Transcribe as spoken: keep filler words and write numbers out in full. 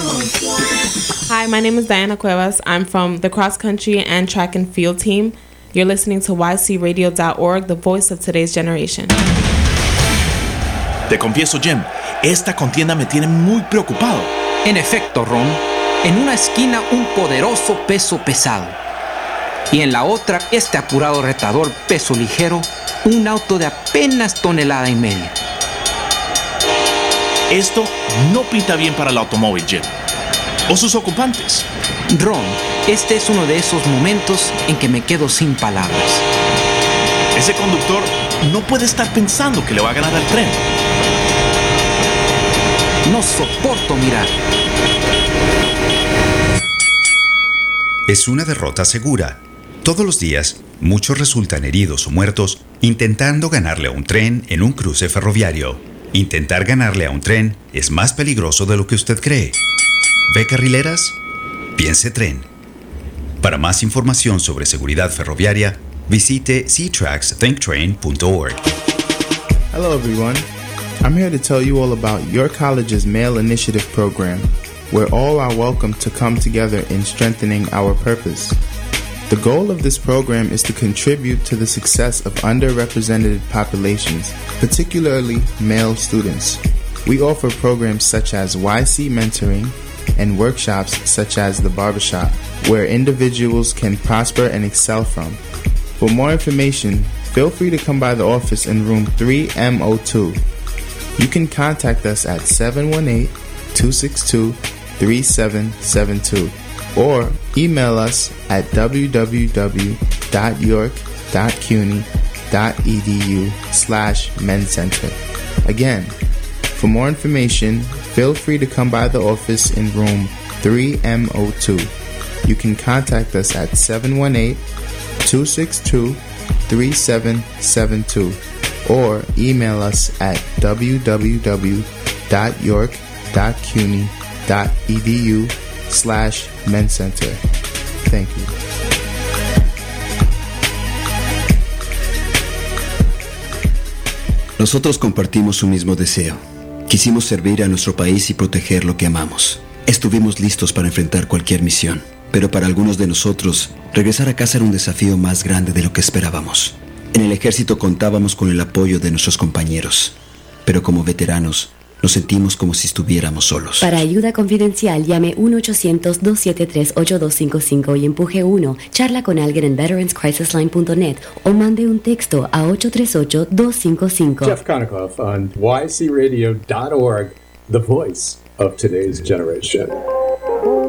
Hi, my name is Diana Cuevas. I'm from the cross country and track and field team. You're listening to Y C radio dot org, the voice of today's generation. Te confieso, Jim, esta contienda me tiene muy preocupado. En efecto, Ron, en una esquina un poderoso peso pesado. Y en la otra, este apurado retador peso ligero, un auto de apenas tonelada y media. Esto no pinta bien para el automóvil, Jim. O sus ocupantes. Ron, este es uno de esos momentos en que me quedo sin palabras. Ese conductor no puede estar pensando que le va a ganar al tren. No soporto mirar. Es una derrota segura. Todos los días, muchos resultan heridos o muertos intentando ganarle a un tren en un cruce ferroviario. Intentar ganarle a un tren es más peligroso de lo que usted cree. ¿Ve carrileras? Piense tren. Para más información sobre seguridad ferroviaria, visite c trax think train dot org. Hello everyone. I'm here to tell you all about your college's Male Initiative program, where all are welcome to come together in strengthening our purpose. The goal of this program is to contribute to the success of underrepresented populations, particularly male students. We offer programs such as Y C Mentoring and workshops such as the Barbershop, where individuals can prosper and excel from. For more information, feel free to come by the office in room three M zero two. You can contact us at seven one eight, two six two, three seven seven two or email us at w w w dot york dot cuny dot e d u slash men's center. Again, for more information, feel free to come by the office in room three M zero two. You can contact us at seven one eight, two six two, three seven seven two or email us at w w w dot york dot cuny dot e d u slash men's center. Thank you. Nosotros compartimos un mismo deseo. Quisimos servir a nuestro país y proteger lo que amamos. Estuvimos listos para enfrentar cualquier misión, pero para algunos de nosotros, regresar a casa era un desafío más grande de lo que esperábamos. En el ejército contábamos con el apoyo de nuestros compañeros, pero como veteranos, nos sentimos como si estuviéramos solos. Para ayuda confidencial, llame uno ochocientos, dos siete tres, ocho dos cinco cinco y empuje uno. Charla con alguien en veteranscrisis line punto net o mande un texto a ocho tres ocho, dos cinco cinco. Jeff Konikoff on Y C radio dot org, the voice of today's generation.